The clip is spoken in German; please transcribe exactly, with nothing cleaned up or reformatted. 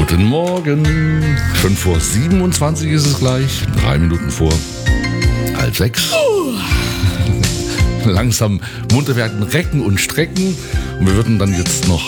Guten Morgen. fünf vor siebenundzwanzig ist es gleich. Drei Minuten vor halb sechs. Langsam munter werden, recken und strecken. Und wir würden dann jetzt noch